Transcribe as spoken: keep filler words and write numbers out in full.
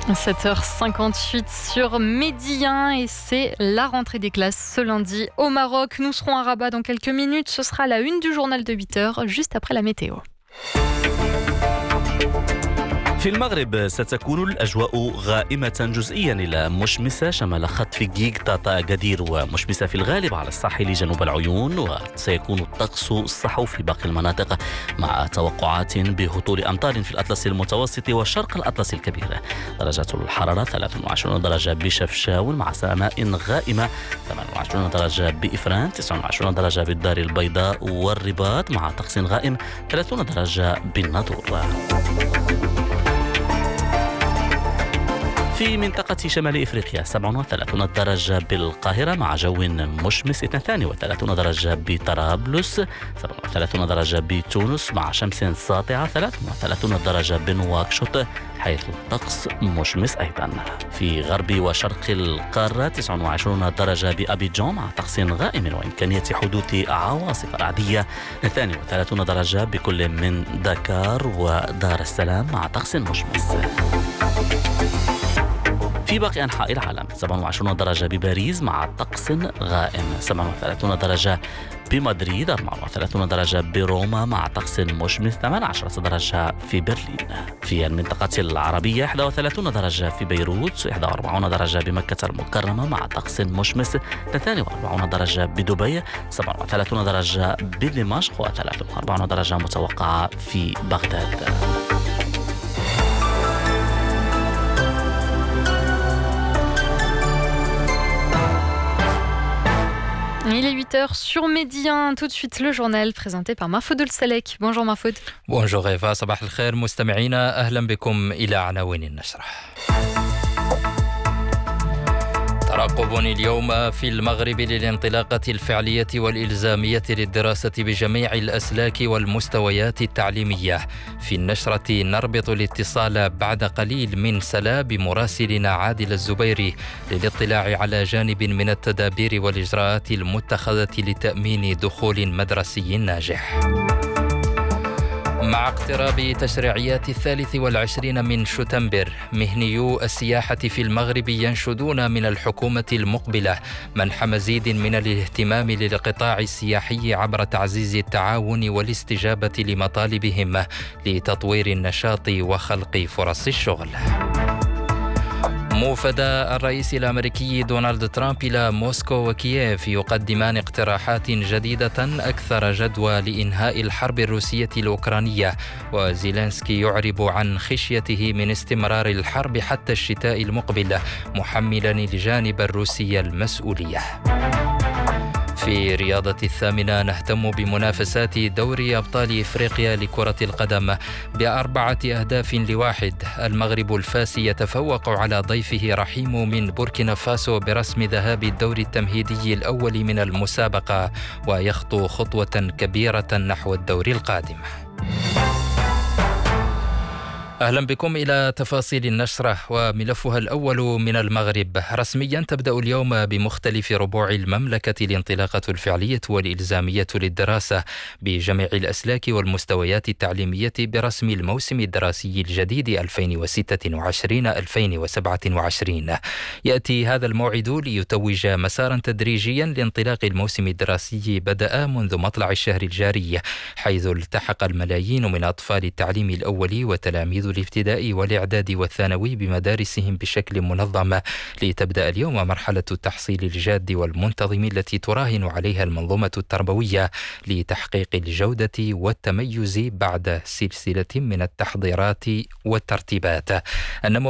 sept heures cinquante-huit sur Medi un et c'est la rentrée des classes ce lundi au Maroc. Nous serons à Rabat dans quelques minutes. Ce sera la une du journal de huit heures, juste après la météo. في المغرب ستكون الأجواء غائمة جزئيا إلى مشمسة شمال خط في جيج طاطا أكادير، ومشمسة في الغالب على الساحل جنوب العيون، وسيكون الطقس الصحو في باقي المناطق مع توقعات بهطول أمطار في الأطلس المتوسط وشرق الأطلس الكبير. درجات الحرارة ثلاثة وعشرين درجة بشفشاون مع سماء غائمة، ثمانية وعشرين درجة بإفران، تسعة وعشرين درجة بالدار البيضاء والرباط مع طقس غائم، ثلاثين درجة بالناظور. في منطقة شمال إفريقيا سبعة وثلاثين درجة بالقاهرة مع جو مشمس، اثنين وثلاثين درجة بطرابلس، سبعة وثلاثين درجة بتونس مع شمس ساطعة، ثلاثة وثلاثين درجة بنواكشوط حيث الطقس مشمس أيضا. في غرب وشرق القارة تسعة وعشرين درجة بأبيجان مع طقس غائم وإمكانية حدوث عواصف رعدية، اثنين وثلاثين درجة بكل من دكار ودار السلام مع طقس مشمس. في باقي أنحاء العالم سبعة وعشرين درجة بباريس مع طقس غائم، سبعة وثلاثين درجة بمدريد، أربعة وثلاثين درجة بروما مع طقس مشمس، ثمانية عشر درجة في برلين. في المنطقة العربية واحد وثلاثين درجة في بيروت، واحد وأربعين درجة بمكة المكرمة مع طقس مشمس، اثنين وأربعين درجة بدبي، سبعة وثلاثين درجة بدمشق، وثلاثة وأربعين درجة متوقعة في بغداد. Il est huit heures sur Medi un. Tout de suite le journal présenté par Mahfoud Elsalek. Bonjour Mahfoud. Bonjour Eva, صباح الخير مستمعينا، أهلا بكم إلى عناوين النشرة. ترقب اليوم في المغرب للانطلاقة الفعلية والإلزامية للدراسة بجميع الأسلاك والمستويات التعليمية. في النشرة نربط الاتصال بعد قليل من سلا بمراسلنا عادل الزبيري للاطلاع على جانب من التدابير والإجراءات المتخذة لتأمين دخول مدرسي ناجح. مع اقتراب تشريعيات الثالث والعشرين من شتنبر، مهنيو السياحة في المغرب ينشدون من الحكومة المقبلة منح مزيد من الاهتمام للقطاع السياحي عبر تعزيز التعاون والاستجابة لمطالبهم لتطوير النشاط وخلق فرص الشغل. موفد الرئيس الأمريكي دونالد ترامب إلى موسكو وكييف يقدمان اقتراحات جديدة أكثر جدوى لإنهاء الحرب الروسية الأوكرانية، وزيلينسكي يعرب عن خشيته من استمرار الحرب حتى الشتاء المقبل، محملا الجانب الروسي المسؤولية. في رياضة الثامنة نهتم بمنافسات دوري أبطال إفريقيا لكرة القدم بأربعة أهداف لواحد. المغرب الفاسي يتفوق على ضيفه رحيم من بوركينا فاسو برسم ذهاب الدور التمهيدي الأول من المسابقة، ويخطو خطوة كبيرة نحو الدور القادم. أهلا بكم إلى تفاصيل النشرة، وملفها الأول من المغرب. رسميا تبدأ اليوم بمختلف ربوع المملكة الانطلاقة الفعلية والإلزامية للدراسة بجميع الأسلاك والمستويات التعليمية برسم الموسم الدراسي الجديد ألفين وستة وعشرين ألفين وسبعة وعشرين. يأتي هذا الموعد ليتوج مسارا تدريجيا لانطلاق الموسم الدراسي بدأ منذ مطلع الشهر الجاري، حيث التحق الملايين من أطفال التعليم الأولي وتلاميذ الابتدائي والإعدادي والثانوي بمدارسهم بشكل منظم، لتبدأ اليوم مرحلة التحصيل الجاد والمنتظم التي تراهن عليها المنظومة التربوية لتحقيق الجودة والتميز بعد سلسلة من التحضيرات والترتيبات. النمو